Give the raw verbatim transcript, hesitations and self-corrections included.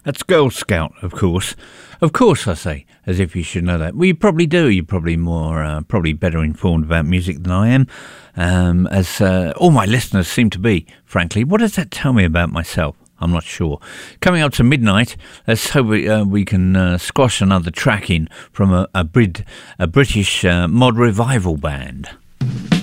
That's Girl Scout, of course. Of course, I say, as if you should know that. Well, you probably do. You're probably more, uh, probably better informed about music than I am, um, as uh, all my listeners seem to be, frankly. What does that tell me about myself? I'm not sure. Coming up to midnight, let's hope we, uh, we can uh, squash another track in from a, a, Brit- a British uh, mod revival band.